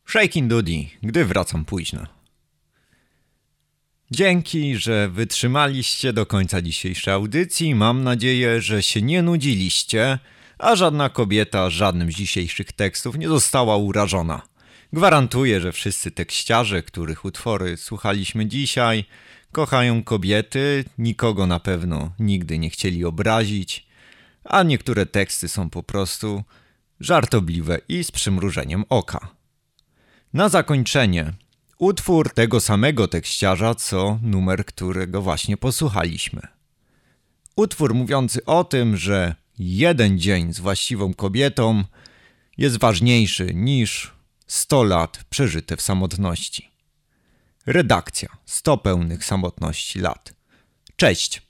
Shakin' Doody, gdy wracam późno. Dzięki, że wytrzymaliście do końca dzisiejszej audycji. Mam nadzieję, że się nie nudziliście, a żadna kobieta żadnym z dzisiejszych tekstów nie została urażona. Gwarantuję, że wszyscy tekściarze, których utwory słuchaliśmy dzisiaj, kochają kobiety, nikogo na pewno nigdy nie chcieli obrazić, a niektóre teksty są po prostu żartobliwe i z przymrużeniem oka. Na zakończenie utwór tego samego tekściarza, co numer, którego właśnie posłuchaliśmy. Utwór mówiący o tym, że jeden dzień z właściwą kobietą jest ważniejszy niż 100 lat przeżyte w samotności. Redakcja 100 pełnych samotności lat. Cześć!